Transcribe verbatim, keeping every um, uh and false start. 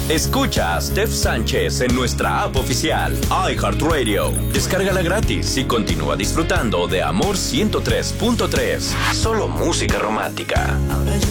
Escucha a Steph Sánchez en nuestra app oficial, iHeartRadio. Descárgala gratis y continúa disfrutando de Amor ciento tres punto tres. Solo música romántica.